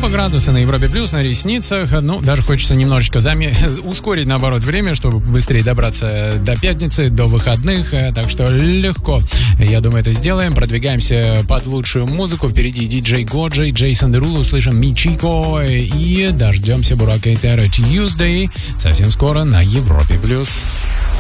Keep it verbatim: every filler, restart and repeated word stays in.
оба градуса на Европе плюс, на ресницах. Ну, даже хочется немножечко заме... ускорить, наоборот, время, чтобы быстрее добраться до пятницы, до выходных. Так что легко, я думаю, это сделаем. Продвигаемся под лучшую музыку. Впереди диджей Годжи, Джейсон Деруло, услышим Мичико и дождемся Бурака и Терра Tuesday совсем скоро на Европе плюс.